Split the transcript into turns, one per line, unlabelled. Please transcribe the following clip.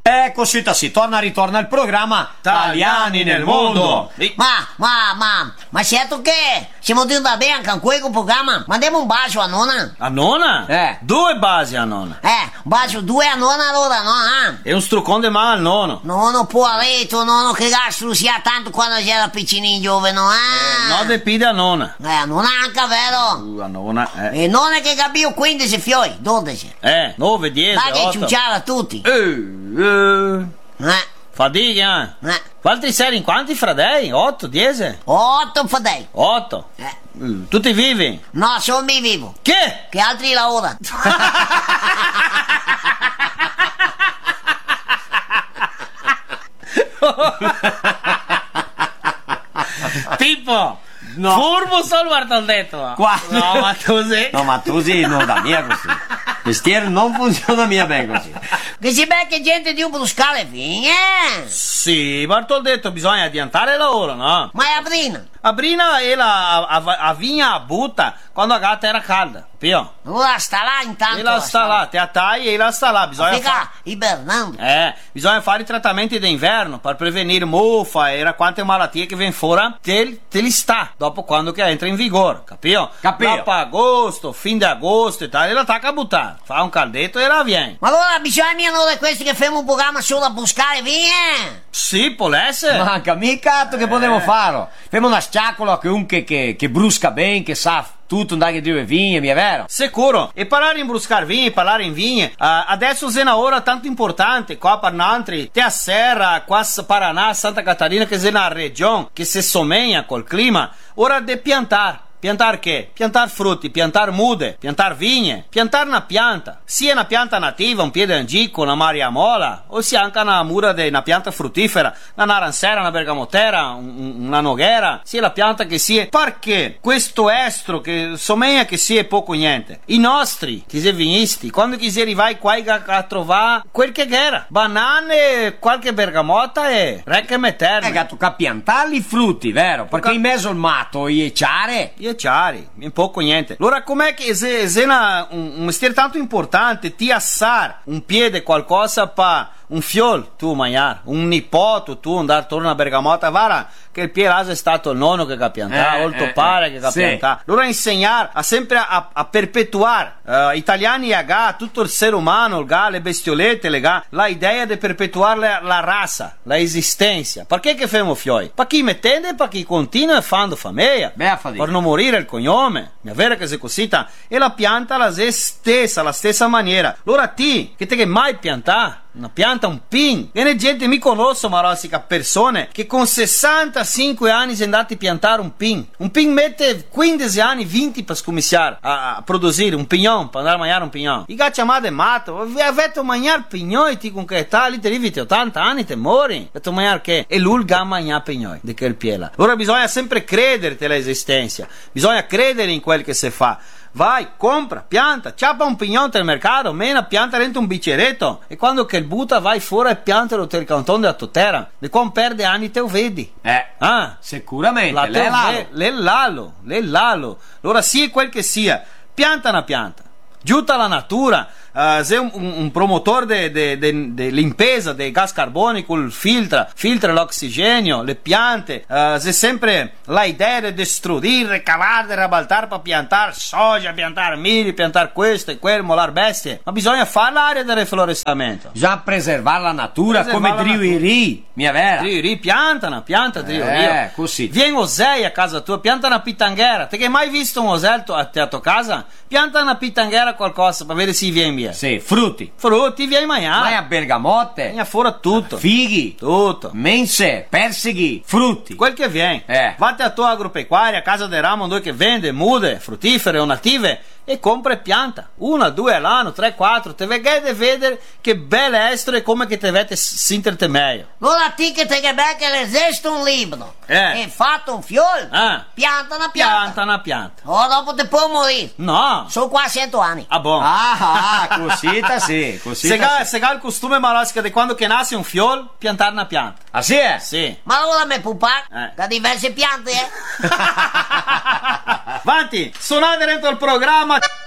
Così sì, ritorna il programma Italiani nel mondo.
Ma certo che siamo venuti bene anche in questo programma. Mandiamo un bacio a nonna.
A nonna? 2 baci a nonna.
Bacio 2 a nonna allora, no?
E un struccone di mano al nonno.
Nonno poveretto, nonno che gastro sia tanto quando c'era piccini giovane, no?
No, depide a nonna.
Nonna anche, vero?
A nonna,
E non è che capivo 15 fiori, 12.
9, 10,
Dai che
8.
ciucciava tutti.
Fatica, Altri sei in quanti fradei? 8, 10?
8 fadei.
8. Tutti vivi?
No, sono mi vivo.
Che?
Che altri lavorano.
Tipo,
no.
Furbo solo guarda detto.
No,
ma tu sì.
No, ma tu sì, non da mia così. Il mestiere non funziona mia bene così.
Che si becca gente di un bruscale vigne.
Sì, ma t'ho detto bisogna adiantare il lavoro, no?
Ma è a Brina.
A Brina e a vigna a butta quando la gatta era calda, pio.
Ora sta là intanto.
E la sta là, te attagli e la sta là, bisogna
ibernando.
Bisogna fare i trattamenti d'inverno per prevenire muffa e quante malattie che vengono fuori, te li sta dopo quando che entra in vigore, capito?
Capito.
Dopo agosto, fin di agosto e tal, e la tacca a buttare, fa un caldetto e la viene.
Ma allora bisogna di questi che fanno un programma solo a buscare vigne.
Sì, può essere.
Manca mica che potevo fare. Femo una sciacola che brusca bene, che sa tutto andare che due vigne, mi è vero?
Sicuro. E parlare in bruscar vigne, parlare in vigne, adesso è una ora tanto importante qua per Nantri, te a Serra, qua a Paraná, Santa Catarina, che è una regione che si somiglia col clima, ora de piantare. Piantar che? Piantar frutti, piantar mude, piantar vigne, piantar una pianta. Sia una pianta nativa, un piede angicco, una mariamola, o sia anche una mura di una pianta fruttifera, una narancera, una bergamotera, una noghera, sia la pianta che sia. Perché questo estro che somiglia che sia poco niente. I nostri, che si vinisti, quando chi si arrivai qua a trovare quel che era, banane, qualche bergamota e recche metterne.
Gatto che piantare i frutti, vero? Perché in mezzo al matto, ieciare.
Ciari, in poco niente. Allora com'è che se un mestiere tanto importante ti assar un piede qualcosa pa un fiol tu mangiare, un nipoto tu andare torno a bergamota, vara che il piede è stato il nonno che ha piantato, o il tuo padre che ha piantato. Allora insegnare a sempre a perpetuare italiani a ga, tutto il essere umano, le bestiolette, la idea di perpetuare la razza, la esistenza. Perché che famo fioi? Per chi mettende, per chi continua e fanno famiglia, per non morire il cognome, mi avere che se cosita, e la pianta la stessa maniera. Allora ti, che te che mai piantare una pianta, un pin, e ne gente mi conosco marossica persone che con 65 anni sono andati a piantare un pin mette 15 anni 20 per scominciare a produrre un pignon, per andare a mangiare un pignon. I gatti amate matto, avete mangiare pignoi ti con che età, lì te arrivi 80 anni te mori, avete mangiare che? E l'ulga a mangiare pignoi di che il piela. Allora bisogna sempre credere nell'esistenza, bisogna credere in quel che si fa. Vai, compra, pianta, ciappa un pignon del mercato, mena, pianta dentro un biceretto, e quando che il butta vai fuori e piantalo del cantone della tua terra, e quando perde anni te lo vedi.
Sicuramente,
l'ellalo. Allora sia quel che sia, pianta una pianta, giutta la natura. Se un promotore dell'impresa dei gas carbonico filtra l'ossigenio, le piante, se sempre l'idea di distruggere, cavare, rabaltare per piantare soia, piantare mili, piantare questo e quello, molar bestie, ma bisogna fare l'area del reflorestamento,
già preservare la natura come driuiri, mia vera.
Driuiri, pianta una pianta, driuiri.
Così.
Vieni osei a casa tua, pianta una pitanghera. Te che hai mai visto un oselto a tua casa? Pianta una pitanghera qualcosa per vedere se viene via.
Sì, frutti
vieni mangiare.
Vai a bergamotte,
vieni fuori tutto,
fighi,
tutto,
mense, perseghi, frutti,
quel che viene. Vatti a tua agropecuaria, a casa del ramo dove che vende mude, fruttifere o native, e compra e pianta 1, 2 all'anno, 3, 4, te vedere che belle estro e come che te vete sinterti meglio.
Allora ti che te che becca l'esiste un libro e fatto un fiol, pianta una pianta. O dopo te può morire.
No,
sono qua 100 anni.
Buon.
Cosita sì,
se ha il costume malasca di quando che nasce un fiol, piantare una pianta.
Ah sì?
Sì.
Ma allora me pupa da diverse piante
Avanti, suonate dentro il programma.